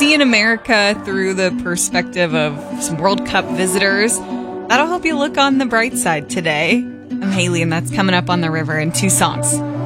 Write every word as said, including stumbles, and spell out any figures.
seeing America through the perspective of some World Cup visitors. That'll help you look on the bright side today. I'm Haley, and that's coming up on The River in two songs.